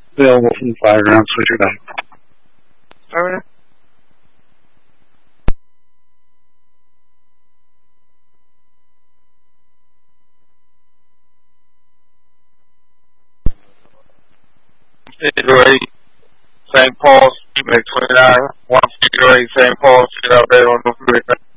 Available from the fire ground, switch your back. Alright. Figure 8, St. Paul, Speedway 29, 1 Figure 8, St. Paul, get out there on the freeway.